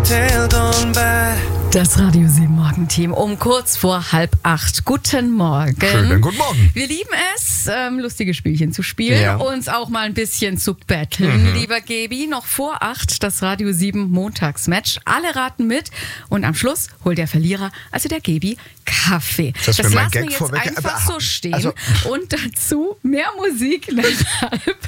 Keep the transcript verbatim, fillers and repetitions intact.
tale gone bad. Das Radio sieben Morgenteam um kurz vor halb acht. Guten Morgen. Schönen guten Morgen. Wir lieben es, ähm, lustige Spielchen zu spielen, Ja. uns auch mal ein bisschen zu betteln. Mhm. Lieber Gebi, noch vor acht das Radio sieben Montagsmatch. Alle raten mit und am Schluss holt der Verlierer, also der Gebi, Kaffee. Das Das mir mein lassen wir Gag jetzt vorweg- einfach aber- so stehen. also- Und dazu mehr Musik nach halb